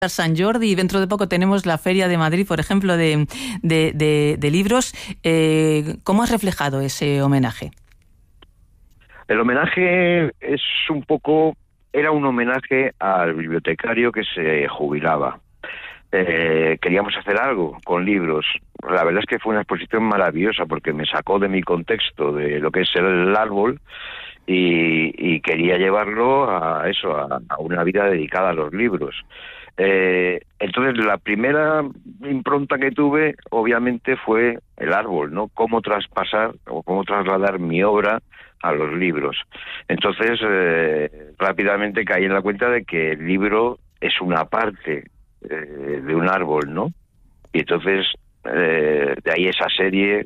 San Jordi y dentro de poco tenemos la Feria de Madrid, por ejemplo, de libros. ¿Cómo has reflejado ese homenaje? El homenaje era un homenaje al bibliotecario que se jubilaba. Queríamos hacer algo con libros. La verdad es que fue una exposición maravillosa porque me sacó de mi contexto de lo que es el árbol y quería llevarlo a una vida dedicada a los libros. Entonces la primera impronta que tuve obviamente fue el árbol, ¿no? Cómo traspasar o cómo trasladar mi obra a los libros. Entonces rápidamente caí en la cuenta de que el libro es una parte de un árbol, ¿no? Y entonces de ahí esa serie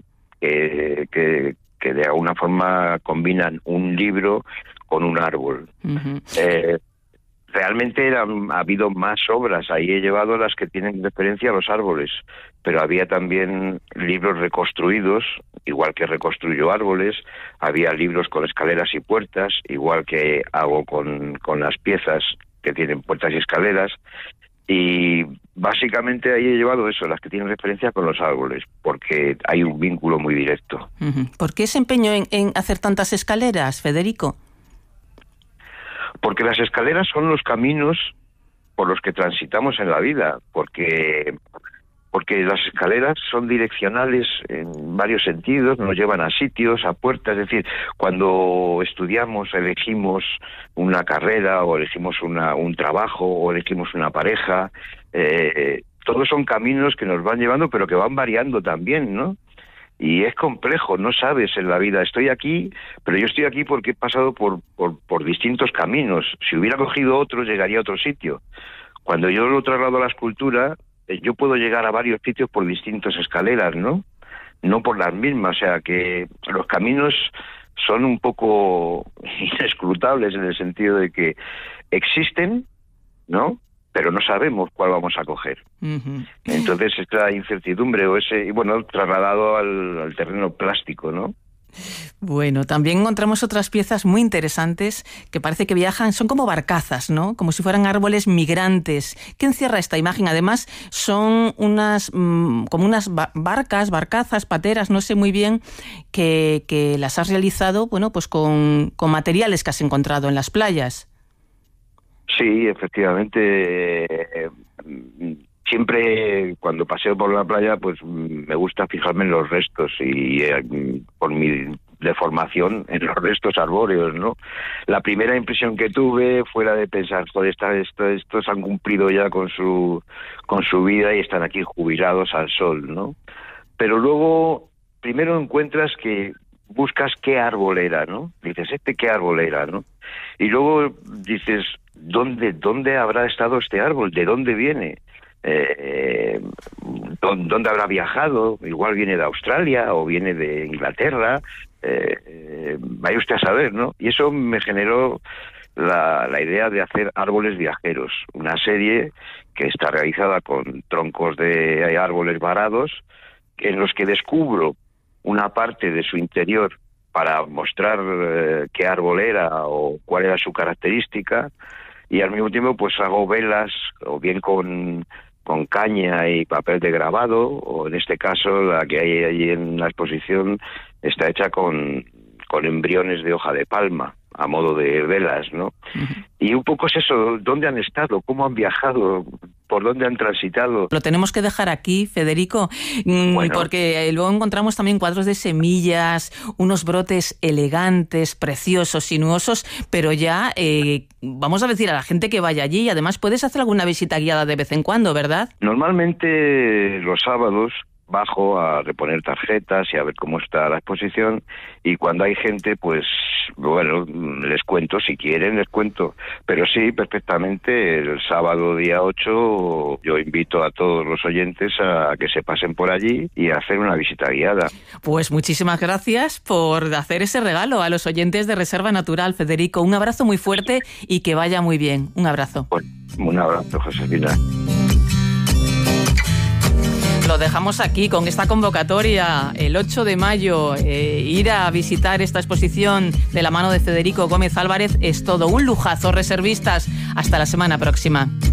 que de alguna forma combinan un libro con un árbol. Uh-huh. Realmente ha habido más obras, ahí he llevado las que tienen referencia a los árboles, pero había también libros reconstruidos, igual que reconstruyo árboles, había libros con escaleras y puertas, igual que hago con las piezas que tienen puertas y escaleras, y básicamente ahí he llevado eso, las que tienen referencia con los árboles, porque hay un vínculo muy directo. Uh-huh. ¿Por qué ese empeño en hacer tantas escaleras, Federico? Porque las escaleras son los caminos por los que transitamos en la vida, porque las escaleras son direccionales en varios sentidos, nos llevan a sitios, a puertas, es decir, cuando estudiamos, elegimos una carrera o elegimos un trabajo o elegimos una pareja, todos son caminos que nos van llevando pero que van variando también, ¿no? Y es complejo, no sabes en la vida, estoy aquí, pero yo estoy aquí porque he pasado por distintos caminos. Si hubiera cogido otro, llegaría a otro sitio. Cuando yo lo traslado a la escultura, yo puedo llegar a varios sitios por distintas escaleras, ¿no? No por las mismas, o sea que los caminos son un poco inescrutables en el sentido de que existen, ¿no? Pero no sabemos cuál vamos a coger. Uh-huh. Entonces esta incertidumbre trasladado al terreno plástico, ¿no? Bueno, también encontramos otras piezas muy interesantes que parece que viajan, son como barcazas, ¿no? Como si fueran árboles migrantes. ¿Qué encierra esta imagen? Además, son como unas barcazas, pateras, no sé muy bien, que las has realizado, bueno, pues con materiales que has encontrado en las playas. Sí, efectivamente. Siempre cuando paseo por la playa, pues me gusta fijarme en los restos y por mi deformación en los restos arbóreos, ¿no? La primera impresión que tuve fue la de pensar, joder, estos han cumplido ya con su vida y están aquí jubilados al sol, ¿no? Pero luego, primero encuentras que buscas qué árbol era, ¿no? Dices, ¿qué árbol era, no? Y luego dices, ¿dónde habrá estado este árbol? ¿De dónde viene? ¿Dónde habrá viajado? Igual viene de Australia o viene de Inglaterra, vaya usted a saber, ¿no? Y eso me generó la idea de hacer árboles viajeros, una serie que está realizada con troncos de árboles varados, en los que descubro una parte de su interior para mostrar qué árbol era o cuál era su característica, y al mismo tiempo pues hago velas, o bien con caña y papel de grabado, o en este caso la que hay allí en la exposición está hecha con embriones de hoja de palma, a modo de velas, ¿no? Uh-huh. Y un poco es eso, ¿dónde han estado? ¿Cómo han viajado? ¿Por dónde han transitado? Lo tenemos que dejar aquí, Federico, porque luego encontramos también cuadros de semillas, unos brotes elegantes, preciosos, sinuosos, pero ya vamos a decir a la gente que vaya allí, y además puedes hacer alguna visita guiada de vez en cuando, ¿verdad? Normalmente los sábados bajo a reponer tarjetas y a ver cómo está la exposición, y cuando hay gente, pues bueno, les cuento, si quieren les cuento, pero sí, perfectamente, el sábado día 8 yo invito a todos los oyentes a que se pasen por allí y a hacer una visita guiada. Pues muchísimas gracias por hacer ese regalo a los oyentes de Reserva Natural, Federico. Un abrazo muy fuerte y que vaya muy bien. Un abrazo. Pues, un abrazo, Josefina. Lo dejamos aquí con esta convocatoria, el 8 de mayo, ir a visitar esta exposición de la mano de Federico Gómez Álvarez es todo un lujazo. Reservistas, hasta la semana próxima.